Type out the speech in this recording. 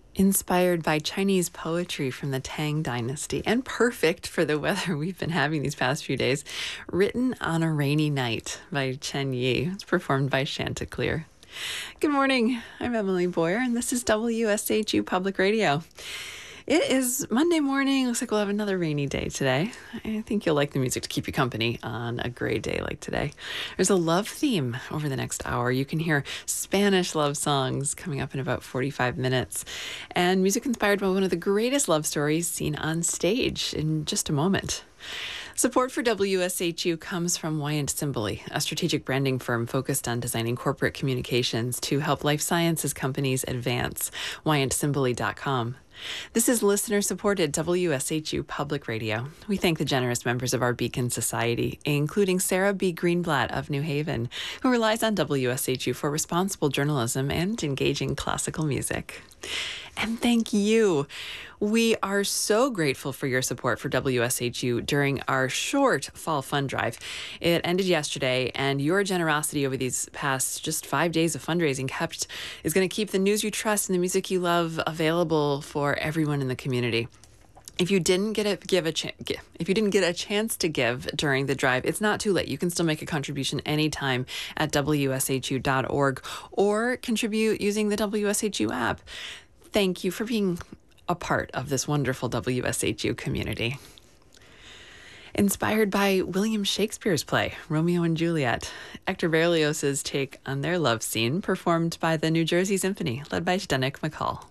Inspired by Chinese poetry from the Tang Dynasty and perfect for the weather we've been having these past few days. Written on a Rainy Night by Chen Yi. It's performed by Chanticleer. Good morning. I'm Emily Boyer, and this is WSHU Public Radio. It is Monday morning. Looks like we'll have another rainy day today. I think you'll like the music to keep you company on a gray day like today. There's a love theme over the next hour. You can hear Spanish love songs coming up in about 45 minutes, and music inspired by one of the greatest love stories seen on stage in just a moment. Support for WSHU comes from Wyant Simboli, a strategic branding firm focused on designing corporate communications to help life sciences companies advance. WyantSimboli.com. This is listener-supported WSHU Public Radio. We thank the generous members of our Beacon Society, including Sarah B. Greenblatt of New Haven, who relies on WSHU for responsible journalism and engaging classical music. And thank you. We are so grateful for your support for WSHU during our short fall fund drive. It ended yesterday, and your generosity over these past just 5 days of fundraising is going to keep the news you trust and the music you love available for everyone in the community. If you didn't get a chance to give during the drive, it's not too late. You can still make a contribution anytime at WSHU.org or contribute using the WSHU app. Thank you for being a part of this wonderful WSHU community. Inspired by William Shakespeare's play, Romeo and Juliet, Hector Berlioz's take on their love scene, performed by the New Jersey Symphony, led by Zdenek McCall.